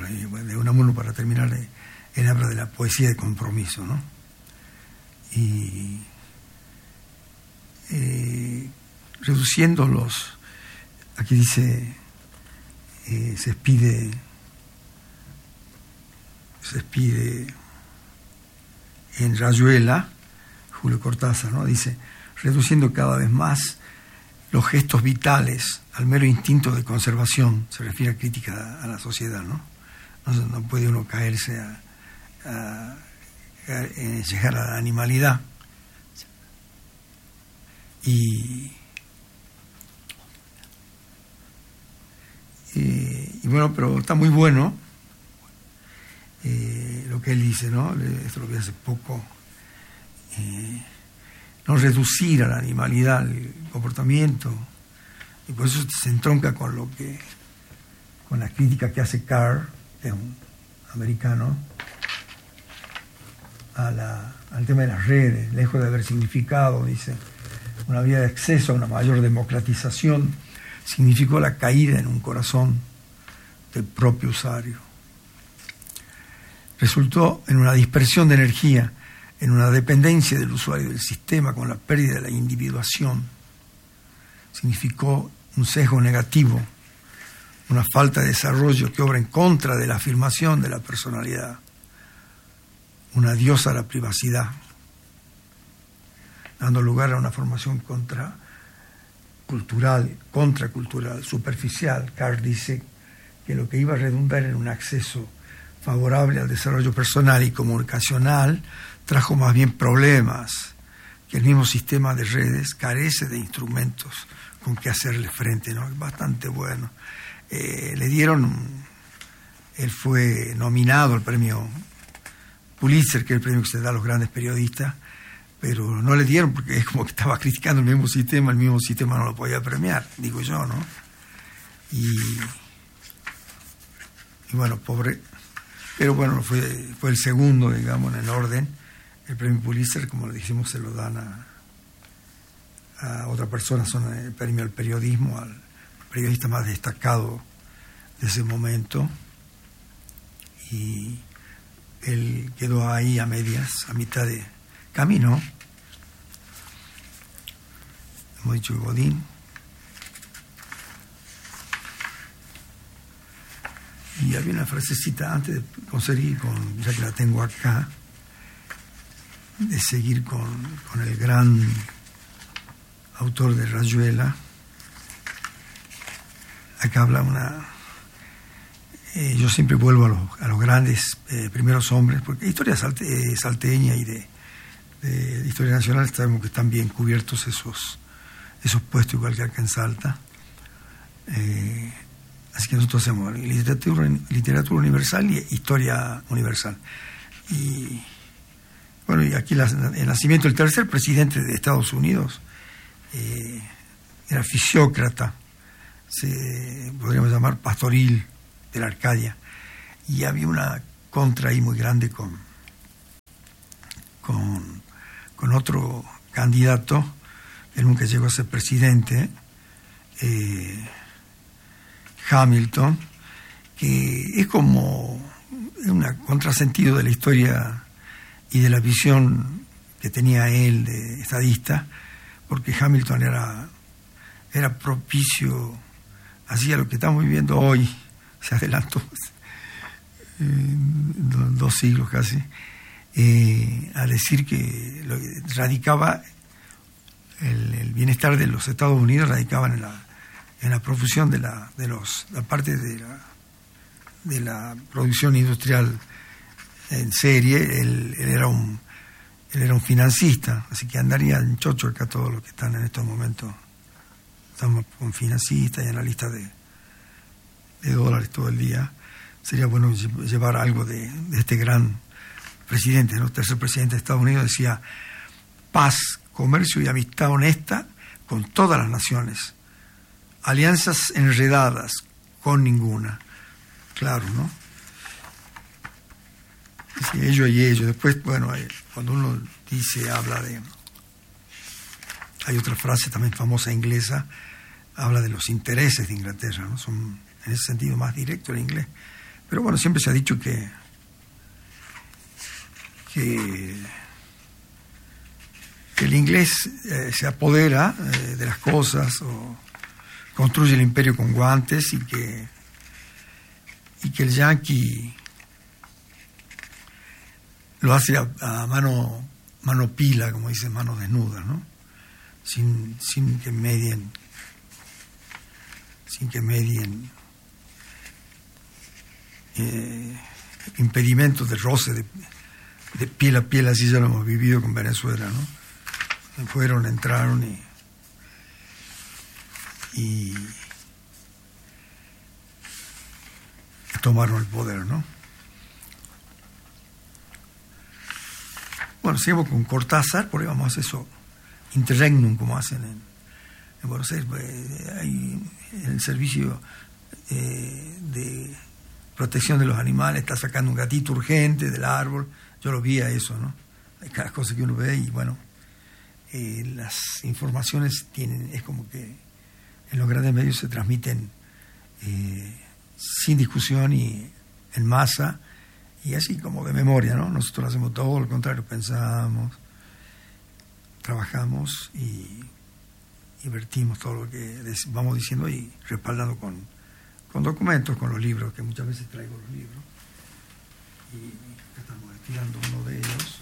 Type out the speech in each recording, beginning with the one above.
de Unamuno, para terminar, él habla de la poesía de compromiso, ¿no? Y reduciendo aquí dice, se expide en Rayuela, Julio Cortázar, ¿no? Dice, reduciendo cada vez más los gestos vitales al mero instinto de conservación, se refiere a crítica a la sociedad, ¿no? No puede uno caerse llegar a la animalidad. Y bueno, pero está muy bueno lo que él dice, ¿no? Esto lo vi hace poco. No reducir a la animalidad el comportamiento, y por eso se entronca con la crítica que hace Carr, que es un americano, al tema de las redes. Lejos de haber significado, dice, una vida de acceso a una mayor democratización, significó la caída en un corazón del propio usuario. Resultó en una dispersión de energía, en una dependencia del usuario del sistema, con la pérdida de la individuación. Significó un sesgo negativo, una falta de desarrollo que obra en contra de la afirmación de la personalidad, un adiós a la privacidad, dando lugar a una formación contracultural, superficial. Carr dice que lo que iba a redundar en un acceso favorable al desarrollo personal y comunicacional trajo más bien problemas, que el mismo sistema de redes carece de instrumentos con que hacerle frente, ¿no? Es bastante bueno. Él fue nominado al premio Pulitzer, que es el premio que se da a los grandes periodistas, pero no le dieron porque es como que estaba criticando el mismo sistema no lo podía premiar, digo yo, ¿no? Y bueno, pobre, pero bueno, fue el segundo, digamos, en el orden. El premio Pulitzer, como le dijimos, se lo dan a otra persona, son el premio al periodismo, al periodista más destacado de ese momento, y él quedó ahí a mitad de camino. Hemos dicho Godín. Y había una frasecita antes de conseguir, ya que la tengo acá, de seguir con el gran autor de Rayuela. Acá habla yo siempre vuelvo a los grandes primeros hombres, porque historia salteña y de historia nacional sabemos que están bien cubiertos esos puestos, igual que acá en Salta. Así que nosotros hacemos literatura universal y historia universal. Y bueno, y aquí el nacimiento del tercer presidente de Estados Unidos era fisiócrata, podríamos llamar pastoril de la Arcadia, y había una contra ahí muy grande con otro candidato que nunca llegó a ser presidente, Hamilton, que es como un contrasentido de la historia y de la visión que tenía él de estadista, porque Hamilton era propicio, hacía lo que estamos viviendo hoy, se adelantó 2 siglos casi, a decir que radicaba el bienestar de los Estados Unidos, radicaba en la profusión de la parte de la producción industrial en serie. Él era un financista, así que andaría en chocho acá todos los que están en estos momentos. Estamos con financistas y analistas de dólares todo el día. Sería bueno llevar algo de este gran presidente, ¿no? Tercer presidente de Estados Unidos. Decía: paz, comercio y amistad honesta con todas las naciones, alianzas enredadas con ninguna. Claro, ¿no? Sí, ello y ello. Después, bueno, cuando uno habla de... Hay otra frase también famosa inglesa, habla de los intereses de Inglaterra, ¿no? Son en ese sentido más directo el inglés, Pero bueno, siempre se ha dicho que el inglés se apodera de las cosas o construye el imperio con guantes y que el yanqui lo hace a mano pila, como dicen, manos desnudas, ¿no? Sin que medien impedimentos de roce de piel a piel. Así ya lo hemos vivido con Venezuela, ¿no? Entraron y tomaron el poder, ¿no? Bueno, seguimos con Cortázar, porque vamos a hacer eso interregnum, como hacen en Buenos Aires. Hay el servicio de protección de los animales está sacando un gatito urgente del árbol. Yo lo vi a eso, ¿no? Hay cada cosa que uno ve y bueno, las informaciones es como que en los grandes medios se transmiten sin discusión y en masa y así como de memoria, ¿no? Nosotros hacemos todo lo contrario, pensamos, trabajamos y vertimos todo lo que vamos diciendo y respaldando con documentos, con los libros, que muchas veces traigo los libros y estamos estirando uno de ellos.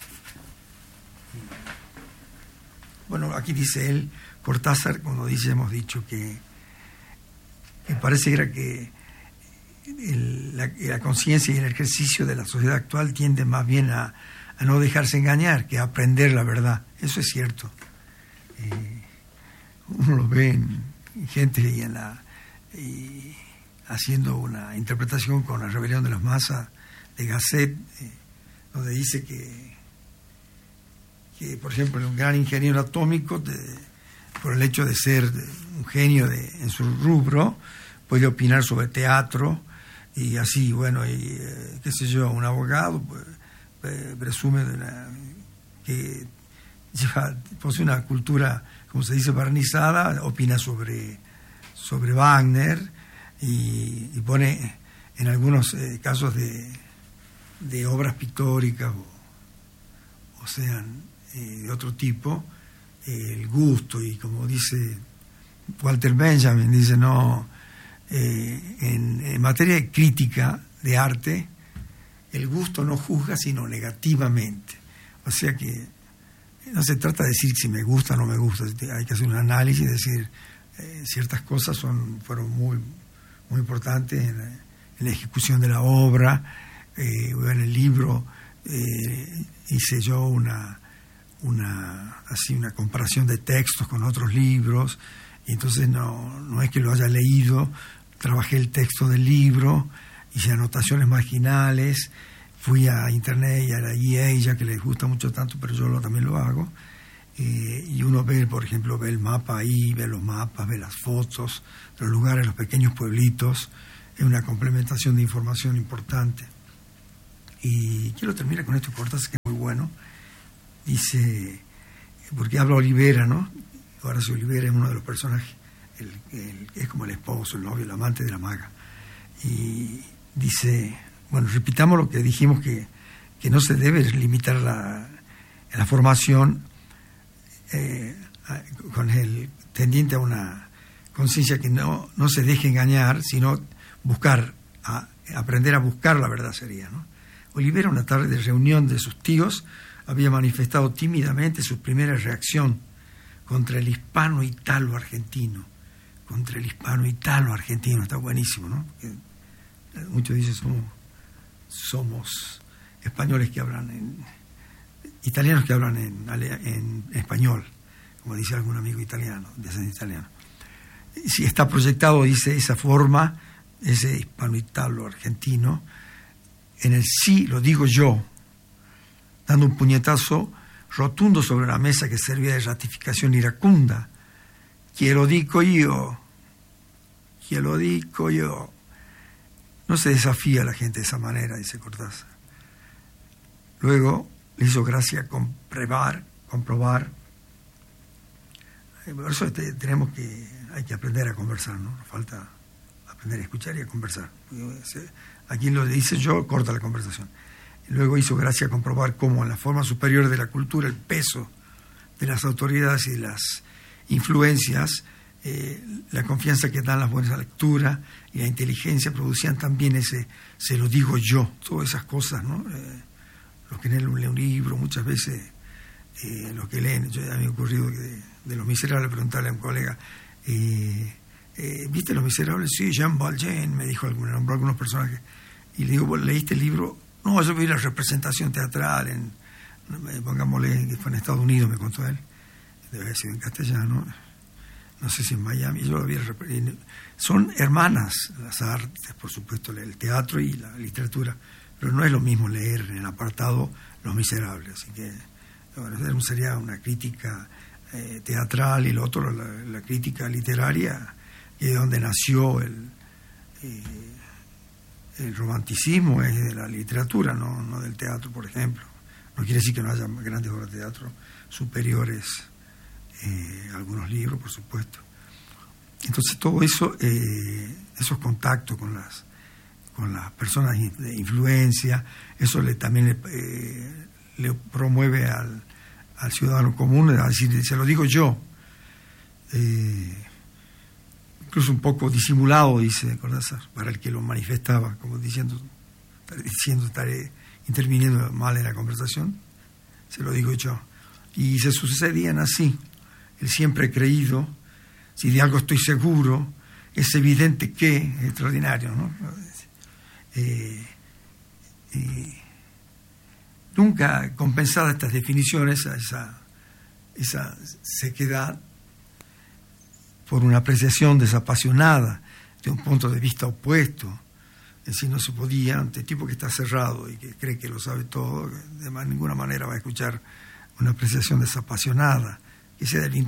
Bueno, aquí dice él, Cortázar, como hemos dicho que parece que la conciencia y el ejercicio de la sociedad actual tiende más bien a no dejarse engañar que a aprender la verdad. Eso es cierto. Uno lo ve en gente y haciendo una interpretación con La rebelión de las masas de Gasset, donde dice que por ejemplo un gran ingeniero atómico por el hecho de ser un genio en su rubro puede opinar sobre teatro y así, bueno, y qué sé yo, un abogado presume que posee una cultura, como se dice, barnizada, opina sobre Wagner y pone en algunos casos de obras pictóricas o sean de otro tipo, el gusto, y como dice Walter Benjamin, dice, no, en materia de crítica de arte, el gusto no juzga sino negativamente. O sea que no se trata de decir si me gusta o no me gusta, hay que hacer un análisis y decir ciertas cosas fueron muy, muy importantes en la ejecución de la obra. En el libro hice yo una comparación de textos con otros libros, y entonces no es que lo haya leído, trabajé el texto del libro, hice anotaciones marginales, fui a internet y a la EA, ya que les gusta mucho tanto, pero yo también lo hago, y uno ve, por ejemplo, ve el mapa ahí, ve los mapas, ve las fotos de los lugares, los pequeños pueblitos, es una complementación de información importante. Y quiero terminar con esto, Cortázar, que es muy bueno. Dice, porque habla Olivera, ¿no? Horacio Olivera es uno de los personajes, es como el esposo, el novio, el amante de la maga. Y dice, bueno, repitamos lo que dijimos, que no se debe limitar la formación con el tendiente a una conciencia que no se deje engañar, sino aprender a buscar la verdad sería, ¿no? Olivera, una tarde de reunión de sus tíos, había manifestado tímidamente su primera reacción contra el hispano-italo-argentino. Contra el hispano-italo-argentino, está buenísimo, ¿no? Porque muchos dicen somos españoles que hablan italianos que hablan en español, como dice algún amigo italiano, descendiente italiano. Si está proyectado, dice, esa forma, ese hispano-italo-argentino, en el sí lo digo yo, dando un puñetazo rotundo sobre la mesa que servía de ratificación iracunda. Quiero dico yo. No se desafía a la gente de esa manera, dice Cortázar. Luego le hizo gracia comprobar. Por eso hay que aprender a conversar, ¿no? Nos falta aprender a escuchar y a conversar. A quien lo dice yo, corta la conversación. Luego hizo gracia comprobar cómo en la forma superior de la cultura el peso de las autoridades y de las influencias, la confianza que dan las buenas lecturas y la inteligencia producían también ese se lo digo yo, todas esas cosas, ¿no? Los que leen un libro muchas veces, los que leen, yo ya me ha ocurrido que de Los Miserables preguntarle a un colega, ¿viste Los Miserables? Sí, Jean Valjean, me dijo nombró algunos personajes, y le digo, ¿leíste el libro? No, yo vi la representación teatral pongámosle que fue en Estados Unidos, me contó él, debe haber sido en castellano, no sé si en Miami, yo lo vi. Son hermanas las artes, por supuesto, el teatro y la literatura, pero no es lo mismo leer en el apartado Los Miserables, así que bueno, sería una crítica teatral, y lo otro la crítica literaria, que es donde nació el romanticismo, es de la literatura, no del teatro, por ejemplo. No quiere decir que no haya grandes obras de teatro superiores, algunos libros, por supuesto. Entonces todo eso, esos contactos con las personas de influencia, eso también le promueve al ciudadano común a decir, se lo digo yo. Incluso un poco disimulado, dice Cortázar, para el que lo manifestaba, como diciendo estaré interviniendo mal en la conversación, se lo digo yo. Y se sucedían así. El siempre creído, si de algo estoy seguro, es evidente que, es extraordinario, ¿no? Nunca compensadas estas definiciones a esa sequedad por una apreciación desapasionada de un punto de vista opuesto. Es decir, no se podía, ante el tipo que está cerrado y que cree que lo sabe todo, de ninguna manera va a escuchar una apreciación desapasionada, que sea desde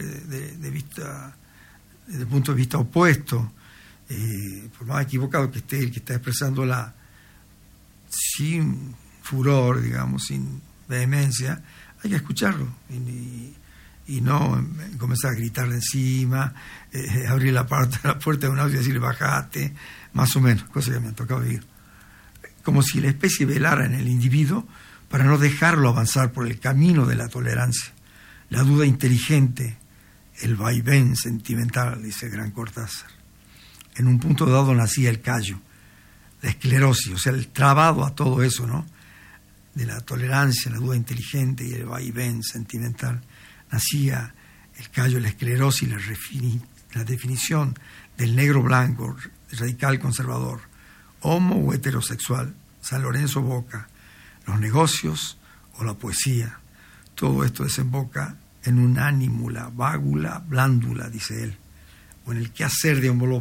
el punto de vista opuesto, por más equivocado que esté el que está expresándola, sin furor, digamos, sin vehemencia, hay que escucharlo y no comenzar a gritarle encima, abrir la puerta de un auto y decirle bajate, más o menos, cosas que me han tocado vivir. Como si la especie velara en el individuo para no dejarlo avanzar por el camino de la tolerancia, la duda inteligente, el vaivén sentimental, dice el gran Cortázar. En un punto dado nacía el callo, la esclerosis, o sea, el trabado a todo eso, ¿no? De la tolerancia, la duda inteligente y el vaivén sentimental, nacía el callo, la esclerosis, la definición del negro blanco, radical conservador, homo o heterosexual, San Lorenzo Boca, los negocios o la poesía. Todo esto desemboca en un ánímula, vágula, blándula, dice él, o en el quehacer de Homo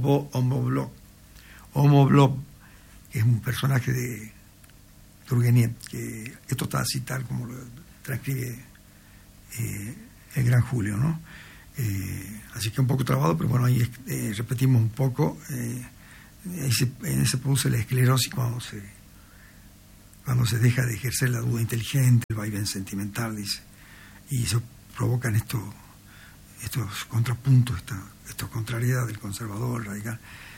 Bloch, que es un personaje de Turgeniev, que esto está así tal como lo transcribe el gran Julio, ¿no? Así que un poco trabado, pero bueno, ahí repetimos un poco, ahí se produce la esclerosis cuando se deja de ejercer la duda inteligente, el vaivén sentimental, dice, y eso provocan estos contrapuntos, esta contrariedad del conservador, radical.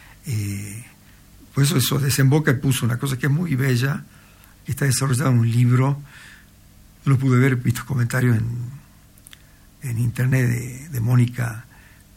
Por eso desemboca y puso una cosa que es muy bella, que está desarrollada en un libro. Yo lo pude ver, visto comentarios en internet de Mónica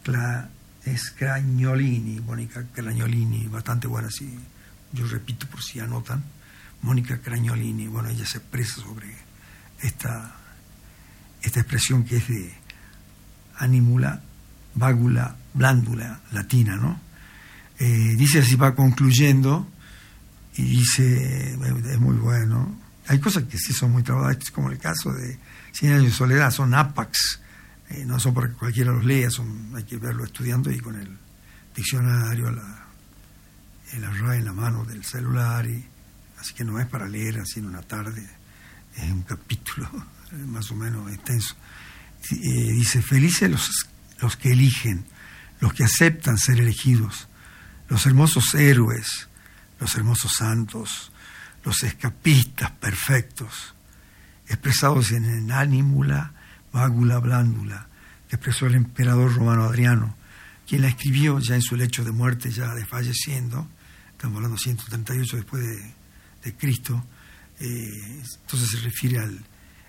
Cragnolini, bastante buena, sí, yo repito por si anotan, Mónica Cragnolini, bueno, ella se expresa sobre esta expresión que es de ánímula, vágula, blándula, latina, ¿no? Dice así, va concluyendo, y dice, es muy bueno, hay cosas que sí son muy trabajadas, como el caso de 100 años de soledad, son APACs, no son porque cualquiera los lea, hay que verlo estudiando y con el diccionario, la RAE en la mano del celular, así que no es para leer así en una tarde, es un capítulo más o menos extenso. Dice, felices los que eligen, los que aceptan ser elegidos, los hermosos héroes, los hermosos santos, los escapistas perfectos, expresados en el ánímula, vágula, blándula, que expresó el emperador romano Adriano, quien la escribió ya en su lecho de muerte, ya desfalleciendo, estamos hablando 138 después de Cristo, entonces se refiere al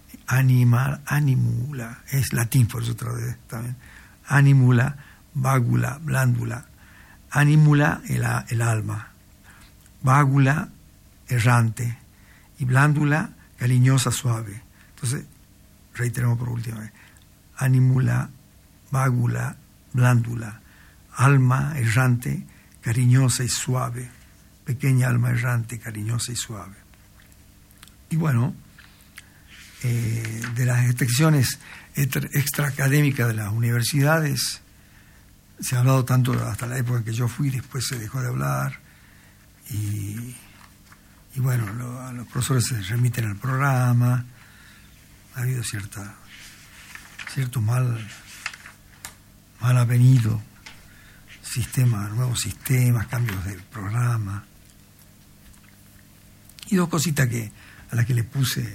animula, es latín, por eso otra vez también, animula, vágula, blándula, animula el alma, vágula errante y blándula cariñosa, suave. Entonces, reiteramos por última vez, animula, vágula, blándula, alma errante, cariñosa y suave, pequeña alma errante, cariñosa y suave. Y bueno, de las expresiones extraacadémicas de las universidades se ha hablado tanto hasta la época en que yo fui, después se dejó de hablar y bueno, los profesores se remiten al programa, ha habido cierto mal avenido nuevos sistemas, cambios del programa. Y dos cositas a las que le puse,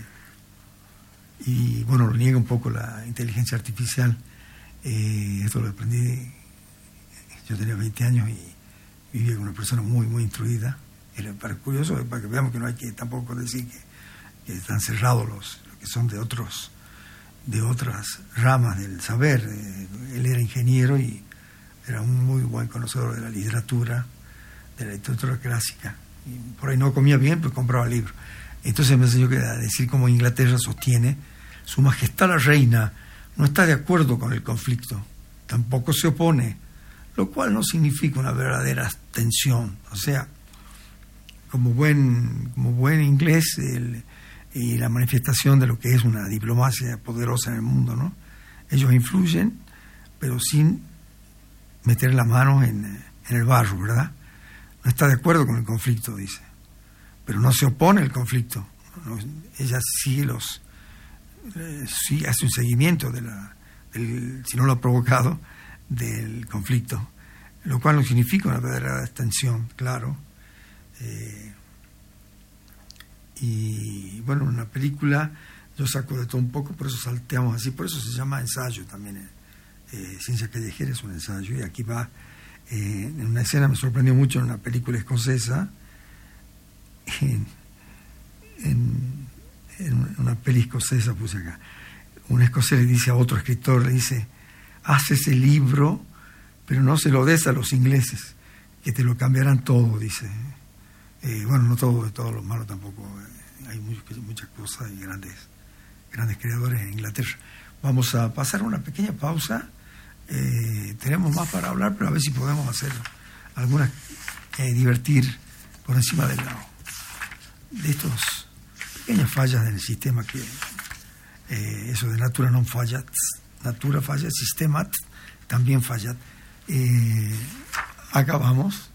y bueno, lo niega un poco la inteligencia artificial. Esto lo aprendí, yo tenía 20 años y vivía con una persona muy, muy instruida. Era para curioso, para que veamos que no hay que tampoco decir que están cerrados los que son de otras ramas del saber. Él era ingeniero y era un muy buen conocedor de la literatura clásica. Y por ahí no comía bien, pues compraba libros. Entonces me enseñó a decir como Inglaterra sostiene: Su Majestad la Reina no está de acuerdo con el conflicto, tampoco se opone, lo cual no significa una verdadera abstención. O sea, como buen inglés, y la manifestación de lo que es una diplomacia poderosa en el mundo, ¿no? Ellos influyen, pero sin meter las manos en el barro, ¿verdad? No está de acuerdo con el conflicto, dice, pero no se opone al conflicto. Ella sigue hace un seguimiento si no lo ha provocado, del conflicto, lo cual no significa una verdadera abstención, claro. Y bueno, en una película yo saco de todo un poco, por eso salteamos así, por eso se llama ensayo también. Ciencia Callejera es un ensayo, y aquí va, en una escena me sorprendió mucho en una película escocesa, en una peli escocesa puse acá, un escocés le dice a otro escritor, le dice: haz ese libro, pero no se lo des a los ingleses, que te lo cambiarán todo, dice. Bueno, no todo lo malo tampoco, hay muchas cosas y grandes creadores en Inglaterra. Vamos a pasar una pequeña pausa, tenemos más para hablar, pero a ver si podemos hacer algunas, divertir por encima de estos pequeñas fallas del sistema, que eso de natura non fallat, natura falla, sistema también falla. Acabamos.